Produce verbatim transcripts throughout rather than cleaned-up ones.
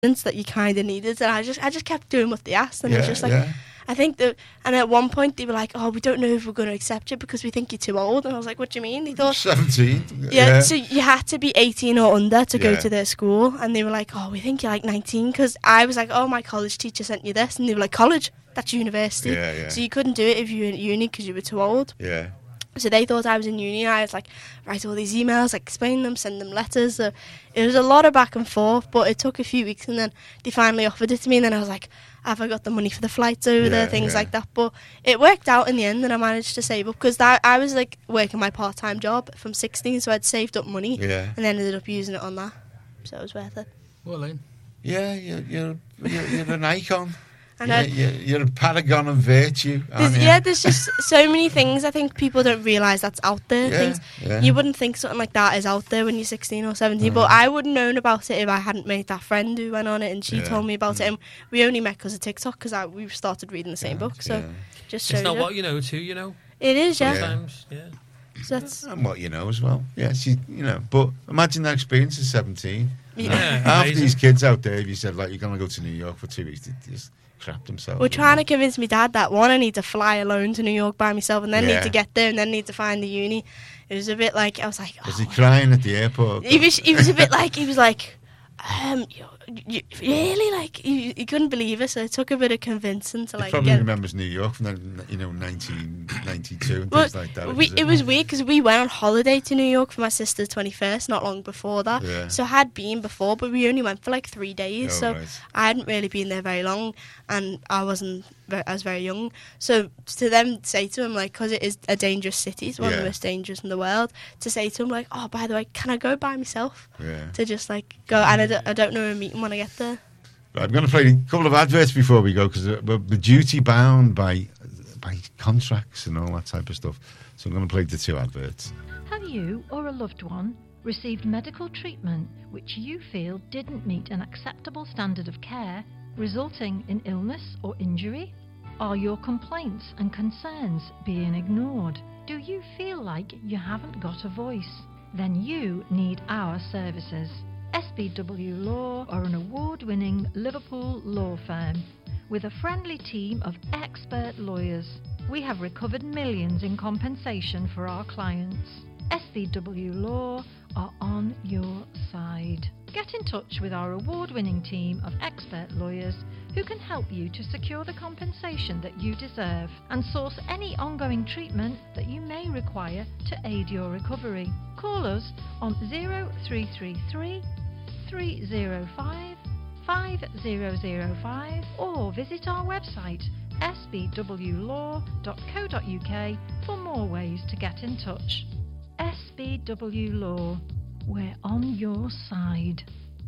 that you kind of needed, and I just I just kept doing what they asked, and yeah, it was just like, yeah. I think that, and at one point they were like, oh, we don't know if we're going to accept you because we think you're too old, and I was like, what do you mean? They thought seventeen. yeah, Yeah. so you had to be eighteen or under to go Yeah. to their school, and they were like, oh, we think you're like nineteen, because I was like, oh, my college teacher sent you this, and they were like, college? That's university. Yeah, yeah. So you couldn't do it if you were in uni because you were too old. Yeah. So they thought I was in uni, and I was like, write all these emails, like, explain them, send them letters. So it was a lot of back and forth, but it took a few weeks, and then they finally offered it to me, and then I was like, have I got the money for the flights over Yeah, there, things yeah. like that. But it worked out in the end, and I managed to save up, because I was like working my part-time job from sixteen, so I'd saved up money, Yeah. and then ended up using it on that. So it was worth it. Well, Lane. Yeah, you're, you're, you're, you're an icon. I You're, know. you're, you're a paragon of virtue. There's, aren't you? yeah, there's just so many things I think people don't realise that's out there. Yeah, Things yeah. you wouldn't think something like that is out there when you're sixteen or seventeen, but I wouldn't known about it if I hadn't made that friend who went on it, and she Yeah, told me about it. And we only met because of TikTok, because we started reading the same book. So yeah. just shows It's not you. what you know, too, you know. It is, yeah. Yeah. Sometimes, yeah. So that's And what you know as well. Yeah, she, you know. But imagine that experience at seventeen. yeah. Yeah, Half amazing. these kids out there, if you said, like, you're going to go to New York for two weeks, they just crap themselves. We're trying to convince my dad that one, I need to fly alone to New York by myself, and then Yeah. need to get there, and then need to find the uni. It was a bit like I was like, Was oh, he crying at the airport? he was he was a bit like he was like um you, you, really like he, he couldn't believe it, so it took a bit of convincing to He like probably get remembers New York from, the, you know, nineteen ninety-two and well, things like that. we, was it was weird because we went on holiday to New York for my sister's twenty-first not long before that. Yeah. So I had been before, but we only went for like three days, Oh, so right. I hadn't really been there very long, and I wasn't ve- I was very young. So to them say to him, like, because it is a dangerous city, it's one of Yeah. the most dangerous in the world, to say to him like, oh, by the way, can I go by myself? Yeah. To just like go, and I don't, I don't know a meeting when I get there. Right, I'm going to play a couple of adverts before we go, because we're, we're duty bound by by contracts and all that type of stuff. So I'm going to play the two adverts. Have you or a loved one received medical treatment which you feel didn't meet an acceptable standard of care, resulting in illness or injury? Are your complaints and concerns being ignored? Do you feel like you haven't got a voice? Then you need our services. S B W Law are an award-winning Liverpool law firm with a friendly team of expert lawyers. We have recovered millions in compensation for our clients. S B W Law are on your side. Get in touch with our award-winning team of expert lawyers who can help you to secure the compensation that you deserve and source any ongoing treatment that you may require to aid your recovery. Call us on zero three three three, three zero five, five zero zero five or visit our website s b w law dot co dot u k for more ways to get in touch. S B W Law, we're on your side.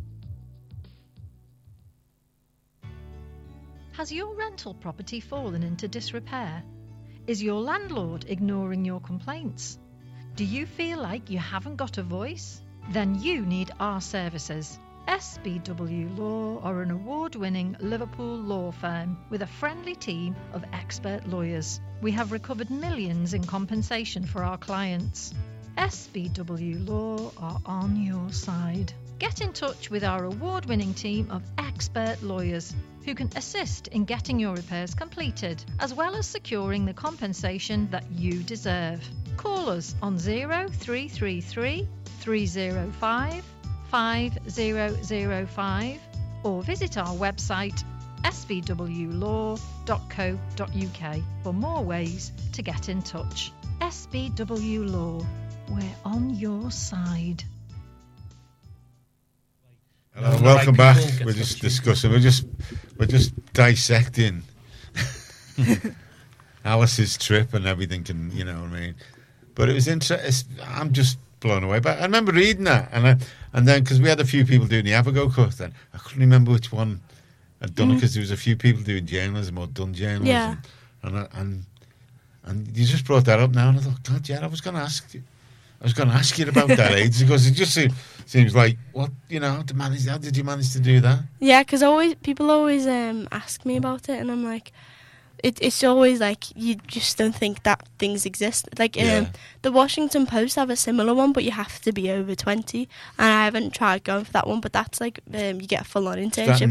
Has your rental property fallen into disrepair? Is your landlord ignoring your complaints? Do you feel like you haven't got a voice? Then you need our services. S B W Law are an award-winning Liverpool law firm with a friendly team of expert lawyers. We have recovered millions in compensation for our clients. S B W Law are on your side. Get in touch with our award-winning team of expert lawyers who can assist in getting your repairs completed, as well as securing the compensation that you deserve. Call us on zero three three three, three zero five, five zero zero five or visit our website s b w law dot co dot u k for more ways to get in touch. S B W Law, we're on your side. Hello, No, and the welcome right back. people get We're to just touch you. discussing. We're just we're just dissecting Alice's trip and everything, and you know what I mean. But it was interesting. I'm just blown away. But I remember reading that, and I, and then because we had a few people doing the Abago course, then I couldn't remember which one had done it, because there was a few people doing journalism or done journalism, Yeah. and I, and and you just brought that up now, and I thought, God, yeah, I was going to ask you. I was going to ask you about that age, because it just seems, seems like, what, you know, how did, manage, how did you manage to do that? Yeah, because always people always um, ask me about it, and I'm like, it, it's always like you just don't think that things exist. Like um, Yeah. the Washington Post have a similar one, but you have to be over twenty. And I haven't tried going for that one, but that's like um, you get a full on Is internship. that